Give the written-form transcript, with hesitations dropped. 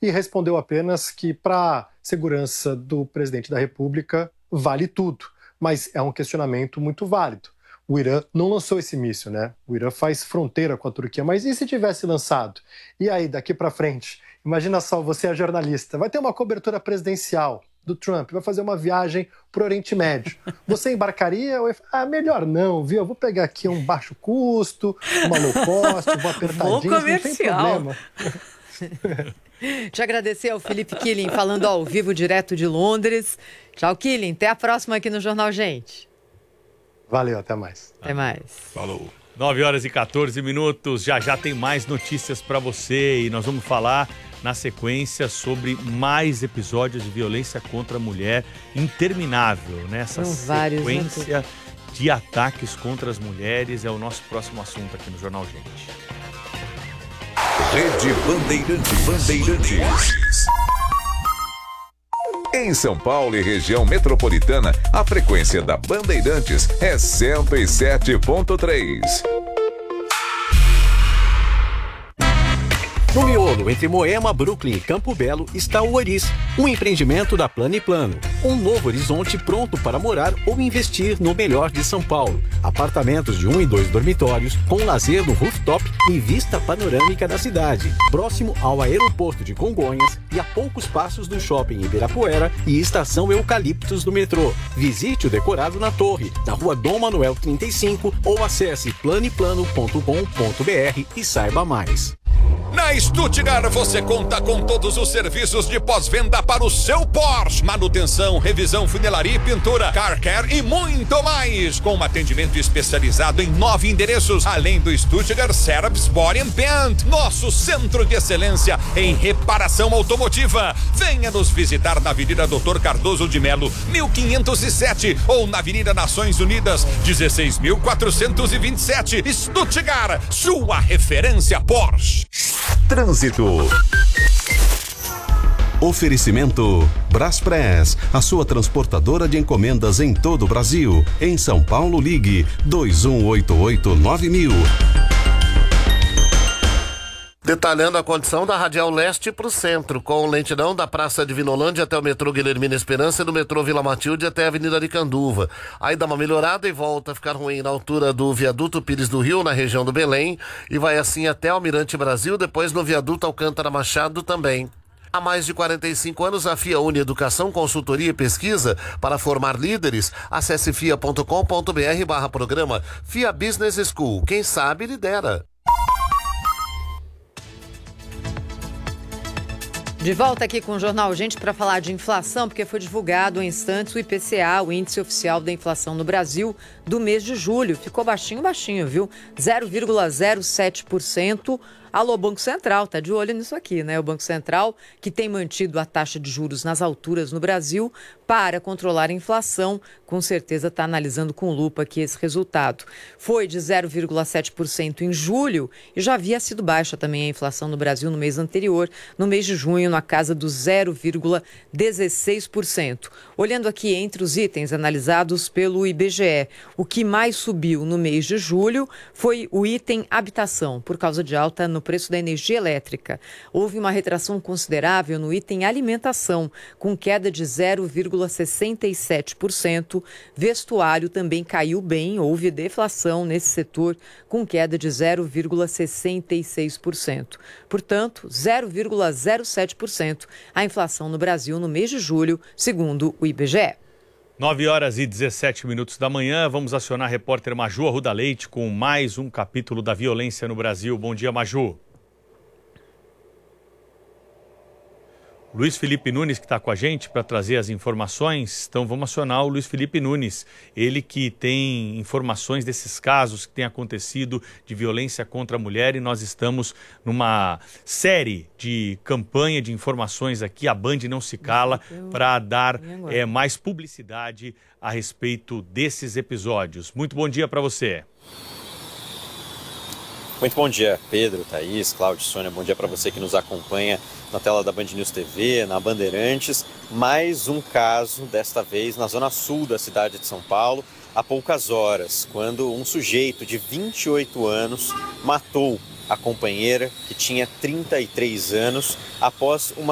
e respondeu apenas que para a segurança do presidente da República vale tudo, mas é um questionamento muito válido. O Irã não lançou esse míssil, né? O Irã faz fronteira com a Turquia, mas e se tivesse lançado? E aí, daqui para frente? Imagina só, você é jornalista, vai ter uma cobertura presidencial do Trump, vai fazer uma viagem para o Oriente Médio. Você embarcaria ou melhor não, viu? Eu vou pegar aqui um baixo custo, uma low cost, vou apertadinho, não tem problema. Te agradecer ao Felipe Killing, falando ao vivo direto de Londres. Tchau, Killing. Até a próxima aqui no Jornal Gente. Valeu, até mais. Até mais. Falou. 9h14. Já tem mais notícias para você e nós vamos falar na sequência sobre mais episódios de violência contra a mulher interminável, né? Essa sequência de ataques contra as mulheres é o nosso próximo assunto aqui no Jornal Gente. Rede Bandeirantes. Em São Paulo e região metropolitana, a frequência da Bandeirantes é 107.3. No miolo, entre Moema, Brooklyn e Campo Belo, está o Oris, um empreendimento da Plano e Plano. Um novo horizonte pronto para morar ou investir no melhor de São Paulo. Apartamentos de 1 e 2 dormitórios, com lazer no rooftop e vista panorâmica da cidade. Próximo ao aeroporto de Congonhas e a poucos passos do shopping Ibirapuera e estação Eucaliptos do metrô. Visite o decorado na torre, na rua Dom Manuel 35 ou acesse planeplano.com.br e saiba mais. Na Stuttgart você conta com todos os serviços de pós-venda para o seu Porsche. Manutenção, revisão, funilaria e pintura, car care e muito mais. Com um atendimento especializado em 9 endereços, além do Stuttgart Service Body and Paint, nosso centro de excelência em reparação automotiva. Venha nos visitar na Avenida Doutor Cardoso de Melo, 1507 ou na Avenida Nações Unidas, 16.427. Stuttgart, sua referência Porsche. Trânsito. Oferecimento Braspress, a sua transportadora de encomendas em todo o Brasil. Em São Paulo, ligue 2188-9000. Detalhando a condição da Radial Leste para o centro, com lentidão da Praça de Vinolândia até o metrô Guilhermina Esperança e do metrô Vila Matilde até a Avenida Aricanduva. Aí dá uma melhorada e volta a ficar ruim na altura do viaduto Pires do Rio, na região do Belém, e vai assim até Almirante Brasil, depois no viaduto Alcântara Machado também. Há mais de 45 anos, a FIA une educação, consultoria e pesquisa para formar líderes. Acesse fia.com.br/programa FIA Business School. Quem sabe, lidera. De volta aqui com o Jornal Gente para falar de inflação, porque foi divulgado em instantes o IPCA, o Índice Oficial da Inflação no Brasil, do mês de julho. Ficou baixinho, viu? 0,07%. Alô, Banco Central, tá de olho nisso aqui, né? O Banco Central, que tem mantido a taxa de juros nas alturas no Brasil para controlar a inflação, com certeza está analisando com lupa aqui esse resultado. Foi de 0,7% em julho e já havia sido baixa também a inflação no Brasil no mês anterior, no mês de junho, na casa do 0,16%. Olhando aqui entre os itens analisados pelo IBGE, o que mais subiu no mês de julho foi o item habitação, por causa de alta no preço da energia elétrica. Houve uma retração considerável no item alimentação, com queda de 0,67%. Vestuário também caiu bem, houve deflação nesse setor, com queda de 0,66%. Portanto, 0,07% a inflação no Brasil no mês de julho, segundo o IBGE. 9h17 da manhã, vamos acionar a repórter Maju Arruda Leite com mais um capítulo da violência no Brasil. Bom dia, Maju. Luiz Felipe Nunes que está com a gente para trazer as informações, então vamos acionar o Luiz Felipe Nunes, ele que tem informações desses casos que têm acontecido de violência contra a mulher, e nós estamos numa série de campanha de informações aqui, a Band Não Se Cala, para dar mais publicidade a respeito desses episódios. Muito bom dia para você. Muito bom dia, Pedro, Thaís, Cláudio, Sônia. Bom dia para você que nos acompanha na tela da Band News TV, na Bandeirantes. Mais um caso, desta vez na zona sul da cidade de São Paulo, há poucas horas, quando um sujeito de 28 anos matou a companheira, que tinha 33 anos, após uma